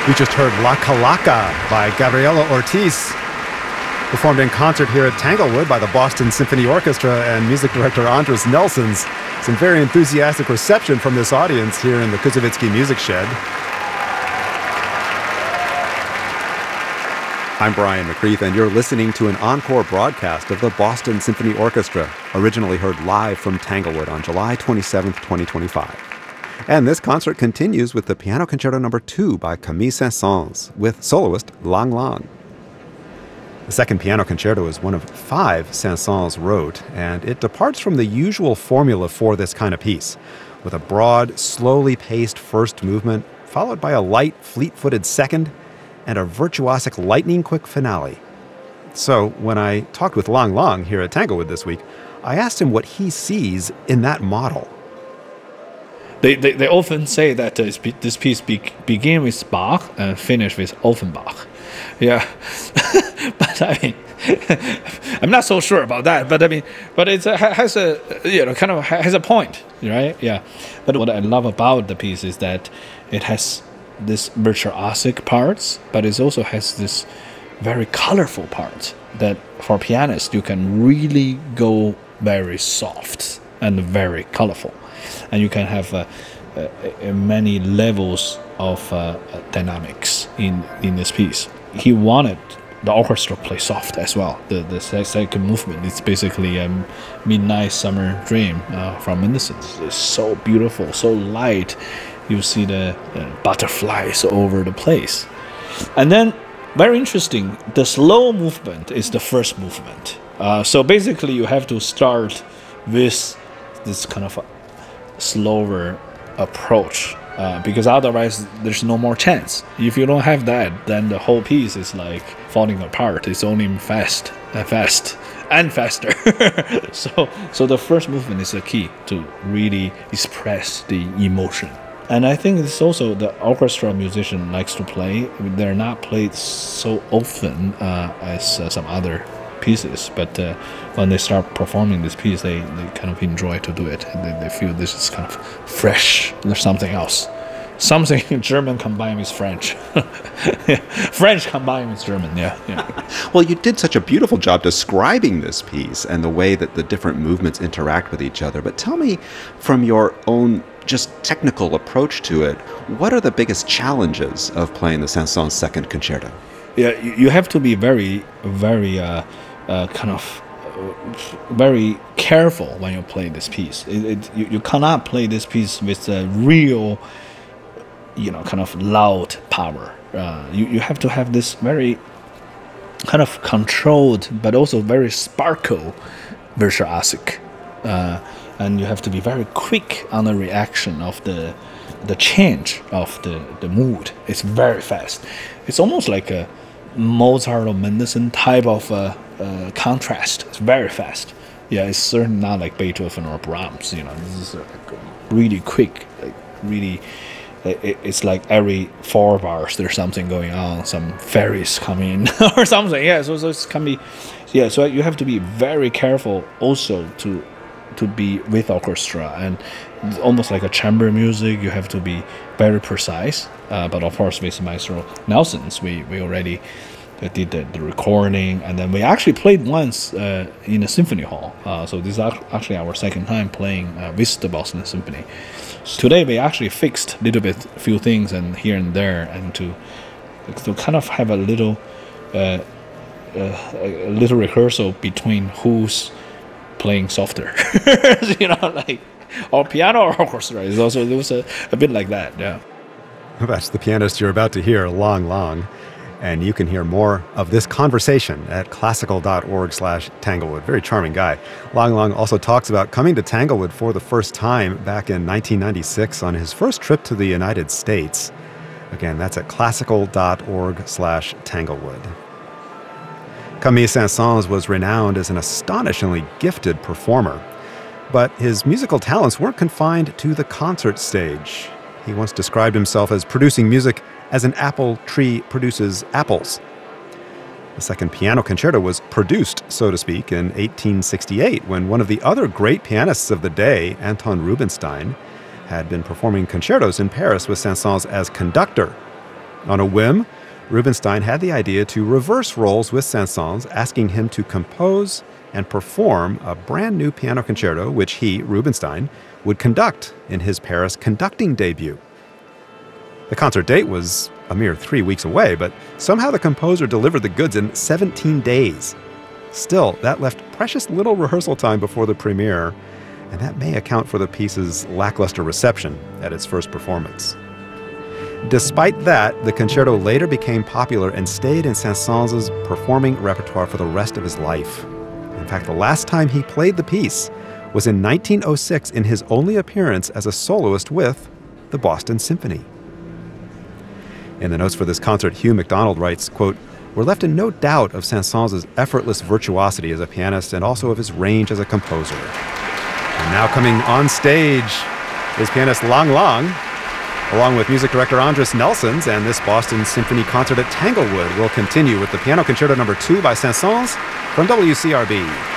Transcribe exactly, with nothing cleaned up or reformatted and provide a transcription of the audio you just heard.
We just heard La Calaca by Gabriela Ortiz, performed in concert here at Tanglewood by the Boston Symphony Orchestra and music director Andres Nelsons. Some very enthusiastic reception from this audience here in the Kuzovitsky Music Shed. I'm Brian McCreath, and you're listening to an encore broadcast of the Boston Symphony Orchestra, originally heard live from Tanglewood on July twenty-seventh, twenty twenty-five. And this concert continues with the Piano Concerto Number two by Camille Saint-Saëns with soloist Lang Lang. The second piano concerto is one of five Saint-Saëns wrote, and it departs from the usual formula for this kind of piece, with a broad, slowly paced first movement, followed by a light, fleet-footed second, and a virtuosic, lightning-quick finale. So when I talked with Lang Lang here at Tanglewood this week, I asked him what he sees in that model. They, they they often say that uh, this piece be, begin with Bach and finish with Offenbach. Yeah, but I mean, I'm not so sure about that. But I mean, but it uh, has a you know kind of has a point, right? Yeah. But what I love about the piece is that it has this virtuosic parts, but it also has this very colorful part that for pianists you can really go very soft and very colorful. And you can have uh, uh, uh, many levels of uh, dynamics in, in this piece. He wanted the orchestra to play soft as well. The the second movement is basically a um, Midnight Summer Dream uh, from Mendelssohn. It's so beautiful, so light. You see the uh, butterflies over the place. And then, very interesting, the slow movement is the first movement. Uh, so basically you have to start with this kind of slower approach uh, because otherwise there's no more chance. If you don't have that, then the whole piece is like falling apart. It's only fast and fast and faster. so so the first movement is the key to really express the emotion. And I think it's also the orchestra musician likes to play. They're not played so often uh, as uh, some other pieces, but uh, when they start performing this piece, they, they kind of enjoy to do it. They, they feel this is kind of fresh. There's something else. Something German combined with French. yeah. French combined with German, yeah. yeah. Well, you did such a beautiful job describing this piece and the way that the different movements interact with each other. But tell me, from your own just technical approach to it, what are the biggest challenges of playing the Saint-Saëns Second Concerto? Yeah, you, you have to be very, very uh, uh, kind of uh, very careful when you play this piece. It, it, you, you cannot play this piece with a real, you know, kind of loud power. Uh, you, you have to have this very kind of controlled, but also very sparkle, virtuosic. Uh, and you have to be very quick on the reaction of the the change of the, the mood. It's very fast. It's almost like a Mozart or Mendelssohn type of uh, uh, contrast. It's very fast. Yeah, it's certainly not like Beethoven or Brahms. You know, this is uh, like really quick. Like really, it, it's like every four bars there's something going on. Some fairies come in or something. Yeah, so so it can be. Yeah, so you have to be very careful also to to be with orchestra, and almost like a chamber music, you have to be very precise. Uh, but of course, with Maestro Nelsons, we, we already uh, did the, the recording, and then we actually played once uh, in a symphony hall. Uh, so this is actually our second time playing uh, with the Boston Symphony. So today we actually fixed a little bit, a few things, and here and there, and to to kind of have a little uh, uh, a little rehearsal between who's playing softer, you know, like or piano or orchestra. It's also it was a, a bit like that, yeah. That's the pianist you're about to hear, Lang Lang, and you can hear more of this conversation at classical.org slash Tanglewood. Very charming guy. Lang Lang also talks about coming to Tanglewood for the first time back in nineteen ninety-six on his first trip to the United States. Again, that's at classical.org slash Tanglewood. Camille Saint-Saëns was renowned as an astonishingly gifted performer, but his musical talents weren't confined to the concert stage. He once described himself as producing music as an apple tree produces apples. The second piano concerto was produced, so to speak, in eighteen sixty-eight, when one of the other great pianists of the day, Anton Rubinstein, had been performing concertos in Paris with Saint-Saëns as conductor. On a whim, Rubinstein had the idea to reverse roles with Saint-Saëns, asking him to compose and perform a brand new piano concerto, which he, Rubinstein, would conduct in his Paris conducting debut. The concert date was a mere three weeks away, but somehow the composer delivered the goods in seventeen days. Still, that left precious little rehearsal time before the premiere, and that may account for the piece's lackluster reception at its first performance. Despite that, the concerto later became popular and stayed in Saint-Saëns' performing repertoire for the rest of his life. In fact, the last time he played the piece was in nineteen oh six in his only appearance as a soloist with the Boston Symphony. In the notes for this concert, Hugh MacDonald writes, quote, "We're left in no doubt of Saint-Saëns' effortless virtuosity as a pianist and also of his range as a composer." And now coming on stage is pianist Lang Lang, along with music director Andris Nelsons, and this Boston Symphony concert at Tanglewood will continue with the Piano Concerto number two by Saint-Saëns from W C R B.